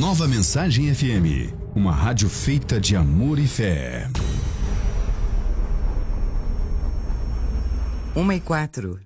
Nova Mensagem FM, uma rádio feita de amor e fé. 1h04.